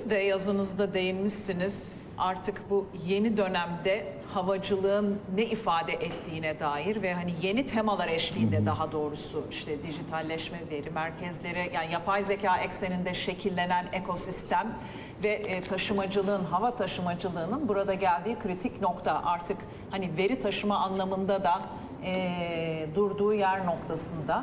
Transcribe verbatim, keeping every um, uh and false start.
Siz de yazınızda değinmişsiniz. Artık bu yeni dönemde havacılığın ne ifade ettiğine dair ve hani yeni temalar eşliğinde, hı hı, daha doğrusu işte dijitalleşme, veri merkezleri, yani yapay zeka ekseninde şekillenen ekosistem ve e, taşımacılığın, hava taşımacılığının burada geldiği kritik nokta, artık hani veri taşıma anlamında da e, durduğu yer noktasında.